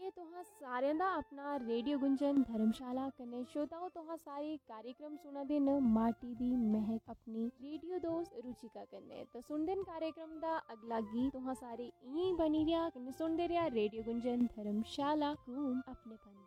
है तुहां सारें दा अपना रेडियो गुंजन धर्मशाला कन्नै श्रोताओ तुहां सारे कार्यक्रम सुना दे न माटी दी महक अपनी रेडियो दोस्त रुचिका कन्नै। तो सुनदे न कार्यक्रम दा अगला गीत तुहां सारे इं बनी रिया कन्नै सुनदे रिया रेडियो गुंजन धर्मशाला कूम अपने